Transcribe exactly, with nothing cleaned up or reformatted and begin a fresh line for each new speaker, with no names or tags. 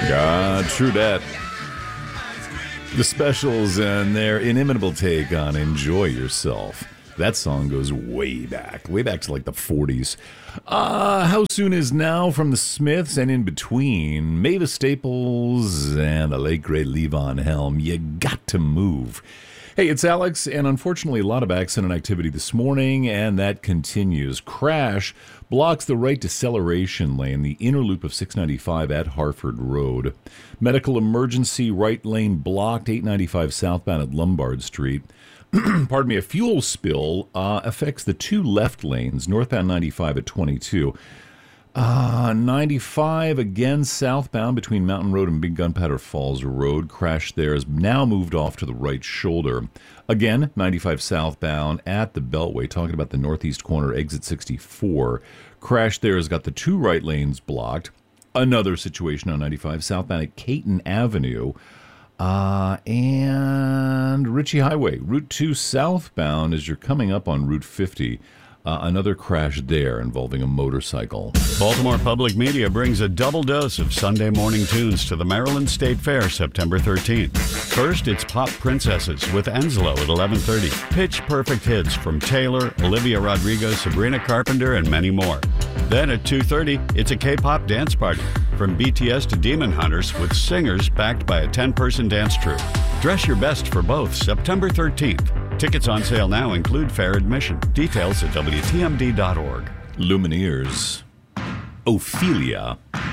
God, true that. The Specials and their inimitable take on Enjoy Yourself. That song goes way back, way back to like the forties. Uh, How Soon Is Now from the Smiths, and in between, Mavis Staples and the late great Levon Helm. You got to move. Hey, it's Alex, and unfortunately a lot of accident activity this morning, and that continues. Crash blocks the right deceleration lane, the inner loop of six ninety-five at Harford Road. Medical emergency, right lane blocked, eight ninety-five southbound at Lombard Street. Pardon me, a fuel spill uh, affects the two left lanes, northbound ninety-five at twenty-two. Uh, ninety-five, again, southbound between Mountain Road and Big Gunpowder Falls Road. Crash there is now moved off to the right shoulder. Again, ninety-five southbound at the Beltway, talking about the northeast corner, exit sixty-four. Crash there has got the two right lanes blocked. Another situation on ninety-five southbound at Caton Avenue. Uh, and Ritchie Highway, Route two southbound as you're coming up on Route fifty. Uh, another crash there involving a motorcycle.
Baltimore Public Media brings a double dose of Sunday morning tunes to the Maryland State Fair September thirteenth. First, it's Pop Princesses with Enslow at eleven thirty. Pitch Perfect hits from Taylor, Olivia Rodrigo, Sabrina Carpenter, and many more. Then at two thirty, it's a K-pop dance party from B T S to Demon Hunters with singers backed by a ten-person dance troupe. Dress your best for both September thirteenth. Tickets on sale now include fair admission. Details at W T M D dot org.
Lumineers, Ophelia.